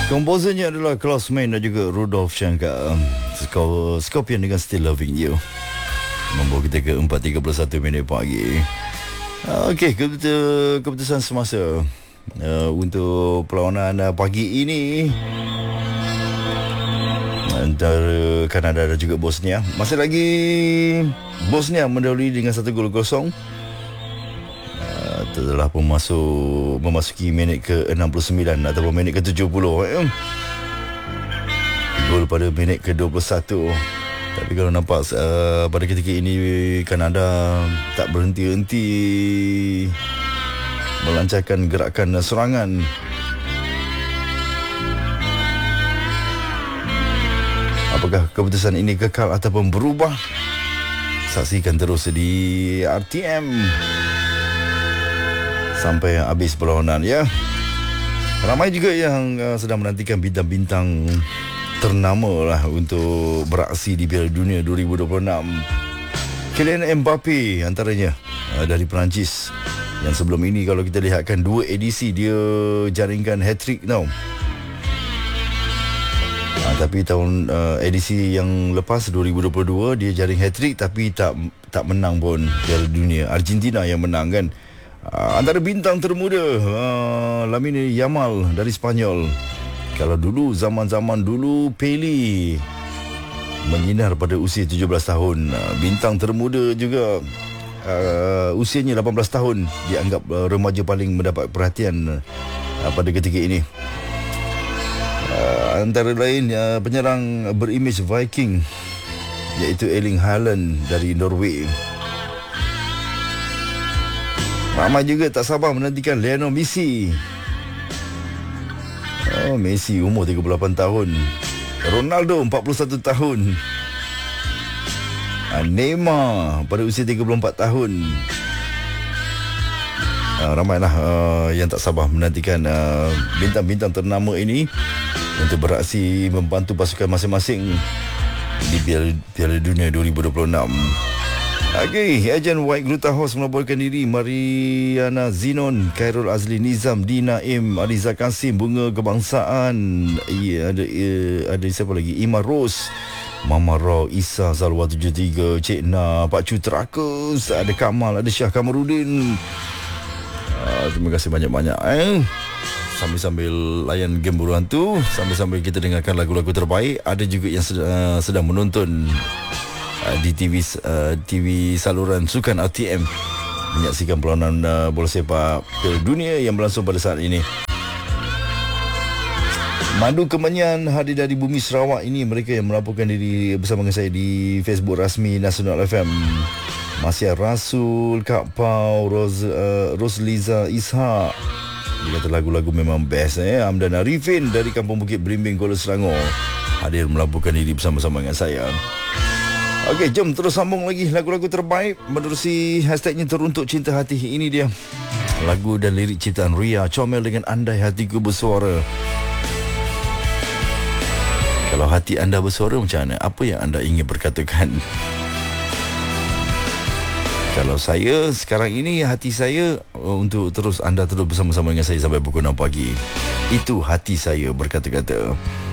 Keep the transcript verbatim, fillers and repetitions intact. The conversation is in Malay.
Komposernya adalah Klaus Meine dan juga Rudolf Schenker. Scorpion dengan Still Loving You. Membawa kita ke empat tiga puluh satu minit pagi. Okey, keputusan, keputusan semasa uh, untuk perlawanan uh, pagi ini antara Kanada dan juga Bosnia. Masih lagi Bosnia mendahului dengan satu gol kosong. Telah memasuk, memasuki minit ke enam puluh sembilan ataupun minit ke tujuh puluh. Eh. Gol pada minit ke dua puluh satu. Tapi kalau nampak uh, pada ketika ini Kanada tak berhenti-henti melancarkan gerakan serangan. Apakah keputusan ini kekal ataupun berubah? Saksikan terus di R T M sampai habis perlawanan ya. Ramai juga yang uh, sedang menantikan bintang-bintang ternama lah untuk beraksi di Piala Dunia dua ribu dua puluh enam. Kylian Mbappe antaranya uh, dari Perancis, yang sebelum ini kalau kita lihatkan dua edisi dia jaringkan hat-trick tau. Uh, tapi tahun uh, edisi yang lepas dua ribu dua puluh dua dia jaring hat-trick tapi tak tak menang pun Piala Dunia. Argentina yang menang kan. Uh, antara bintang termuda uh, Lamine Yamal dari Spanyol. Kalau dulu, zaman-zaman dulu Pele menyinar pada usia tujuh belas tahun. uh, Bintang termuda juga, uh, usianya lapan belas tahun, dianggap uh, remaja paling mendapat perhatian uh, pada ketika ini. uh, Antara lain uh, penyerang berimej Viking, iaitu Erling Haaland dari Norway. Ramai juga tak sabar menantikan Lionel Messi. Oh, Messi umur tiga puluh lapan tahun. Ronaldo empat puluh satu tahun. Neymar pada usia tiga puluh empat tahun. Uh, ramailah uh, yang tak sabar menantikan uh, bintang-bintang ternama ini untuk beraksi membantu pasukan masing-masing di Piala, Piala Dunia dua ribu dua puluh enam. Okey, ejen White Gruta House melaporkan diri Mariana Zinon, Khairul Azli Nizam, Dina Im, Aliza Kasim, Bunga Kebangsaan. Ya, ada ya, ada siapa lagi? Ima Ros, Mama Raw, Isa Zalwa tujuh tiga, Cik Na, Pak Cu Terakus, ada Kamal, ada Syah Kamarudin. Uh, terima kasih banyak-banyak eh. Sambil-sambil layan game buruan tu, sambil-sambil kita dengarkan lagu-lagu terbaik. Ada juga yang sedang, uh, sedang menonton di T V uh, T V saluran Sukan R T M menyaksikan perlawanan uh, bola sepak Piala Dunia yang berlangsung pada saat ini. Mandu Kemenyan hadir dari bumi Sarawak. Ini mereka yang melaporkan diri bersama dengan saya di Facebook rasmi Nasional F M. Masih Rasul, Kak Pau, Ros, uh, Rosliza Ishak. Dia kata lagu-lagu memang best eh. Amdan Arifin dari Kampung Bukit Berimbing, Kuala Selangor hadir melaporkan diri bersama-sama dengan saya. Okey, jom terus sambung lagi lagu-lagu terbaik menerusi hashtagnya Teruntuk Cinta Hati. Ini dia lagu dan lirik ciptaan Ria Comel dengan Andai Hatiku Bersuara. Kalau hati anda bersuara macam mana? Apa yang anda ingin berkatakan? Kalau saya sekarang ini, hati saya untuk terus anda terus bersama-sama dengan saya sampai pukul enam pagi. Itu hati saya berkata-kata.